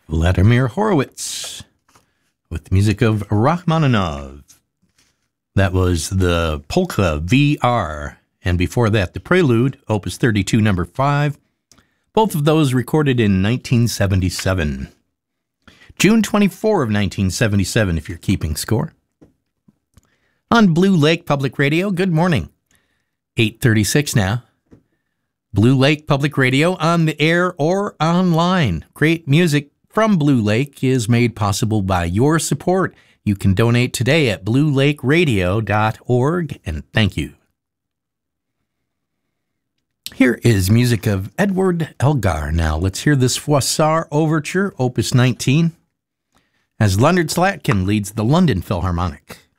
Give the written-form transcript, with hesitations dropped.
Vladimir Horowitz with music of Rachmaninoff. That was the Polka VR, and before that, the Prelude, Opus 32, number 5. Both of those recorded in 1977. June 24 of 1977, if you're keeping score. On Blue Lake Public Radio, good morning. 8:36 now. Blue Lake Public Radio on the air or online. Great music from Blue Lake is made possible by your support. You can donate today at bluelakeradio.org, and thank you. Here is music of Edward Elgar. Now, let's hear this Froissart Overture, Opus 19, as Leonard Slatkin leads the London Philharmonic.